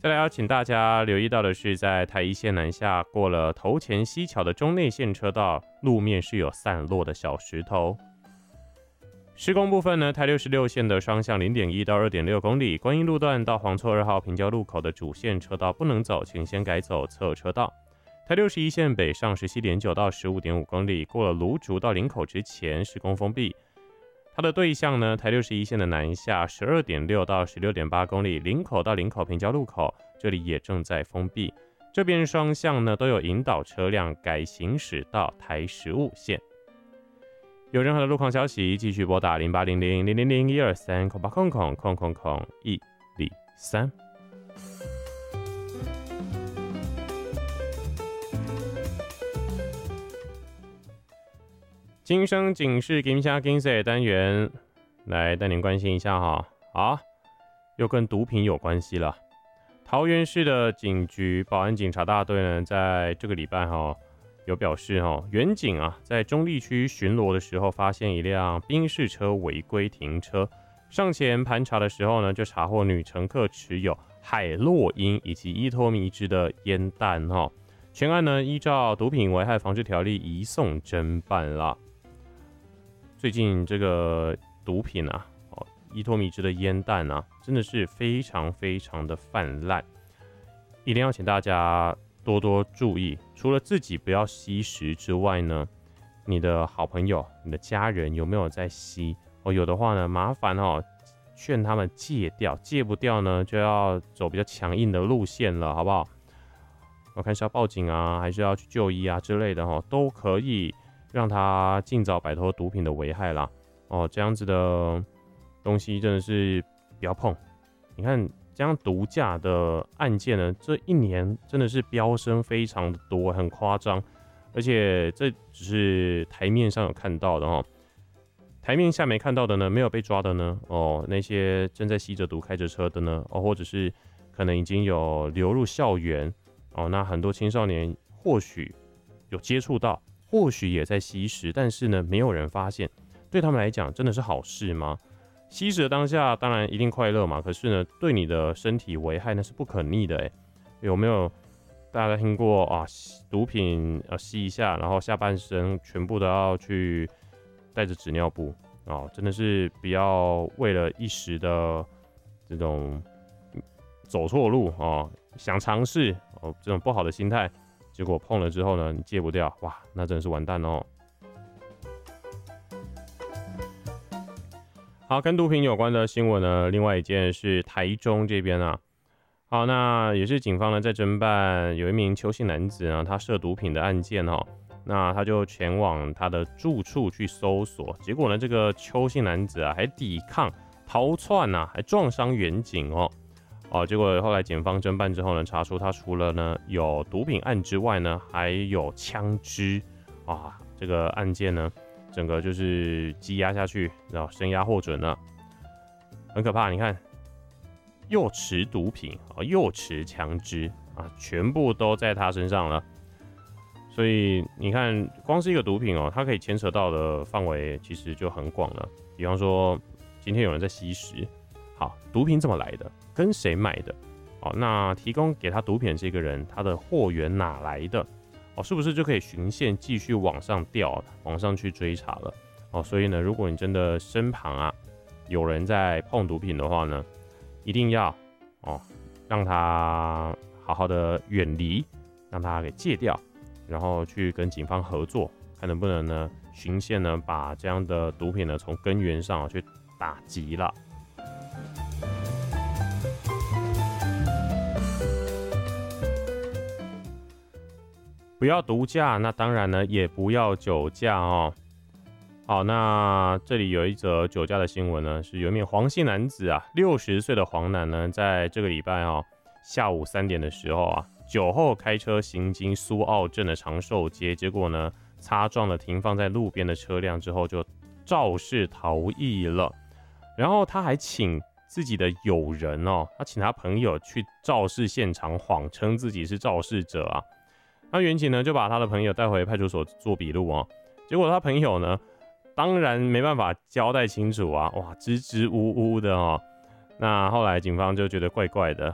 再来要请大家留意到的是，在台一线南下过了头前溪桥的中内线车道，路面是有散落的小石头。施工部分呢，台66线的双向 0.1 到 2.6 公里，观音路段到黄厝2号平交路口的主线车道不能走，请先改走侧车道。台61线北上 17.9 到 15.5 公里，过了芦竹到林口之前施工封闭。它的对向呢，台61线的南下 12.6 到 16.8 公里，林口到林口平交路口，这里也正在封闭。这边双向呢都有引导车辆改行驶到台15线。有任何的路况消息，继续拨打0800-000-123-0800-103。今生警示金虾金色单元来带您关心一下哈。好，又跟毒品有关系了。桃园市的警局保安警察大队呢，在这个礼拜有表示员警啊，在中立区巡逻的时候，发现一辆宾士车违规停车，上前盘查的时候呢，就查获女乘客持有海洛因以及依托米制的烟弹全案呢依照毒品危害防治条例移送侦办了。最近这个毒品啊，依托米制的烟弹啊，真的是非常非常的泛滥，一定要请大家多多注意。除了自己不要吸食之外呢，你的好朋友、你的家人有没有在吸？有的话呢，麻烦劝他们戒掉，戒不掉呢，就要走比较强硬的路线了，好不好？我看是要报警啊，还是要去就医啊之类的都可以让他尽早摆脱毒品的危害啦。这样子的东西真的是不要碰。你看这样毒驾的案件呢，这一年真的是飙升非常的多，很夸张。而且这只是台面上有看到的台面下没看到的呢，没有被抓的呢，那些正在吸着毒开着车的呢，或者是可能已经有流入校园那很多青少年或许有接触到，或许也在吸食，但是呢，没有人发现，对他们来讲真的是好事吗？吸食的当下当然一定快乐嘛，可是呢，对你的身体危害那是不可逆的有没有大家听过毒品吸一下，然后下半身全部都要去带着纸尿布真的是不要为了一时的这种走错路想尝试这种不好的心态，结果碰了之后呢，你戒不掉，哇，那真的是完蛋好，跟毒品有关的新闻呢，另外一件是台中这边啊。好，那也是警方呢在侦办有一名邱姓男子他涉毒品的案件那他就前往他的住处去搜索，结果呢，这个邱姓男子还抵抗逃窜还撞伤员警结果后来检方侦办之后呢，查出他除了呢有毒品案之外呢，还有枪支这个案件呢，整个就是羁押下去，然后声押获准了，很可怕。你看，又持毒品又持枪支全部都在他身上了。所以你看，光是一个毒品它可以牵扯到的范围其实就很广了。比方说，今天有人在吸食，好，毒品怎么来的？跟谁买的？那提供给他毒品的这个人，他的货源哪来的？是不是就可以循线继续往上调，往上去追查了？所以呢，如果你真的身旁有人在碰毒品的话呢，一定要让他好好的远离，让他给戒掉，然后去跟警方合作，看能不能呢循线呢把这样的毒品呢从根源上去打击了。不要毒驾，那当然呢也不要酒驾好，那这里有一则酒驾的新闻呢，是有一名黄姓男子60岁的黄男呢，在这个礼拜下午3点的时候酒后开车行经苏澳镇的长寿街，结果呢擦撞了停放在路边的车辆之后，就肇事逃逸了。然后他还请自己的友人他请他朋友去肇事现场，谎称自己是肇事者那员警呢就把他的朋友带回派出所做笔录结果他朋友呢当然没办法交代清楚哇，支支吾吾的那后来警方就觉得怪怪的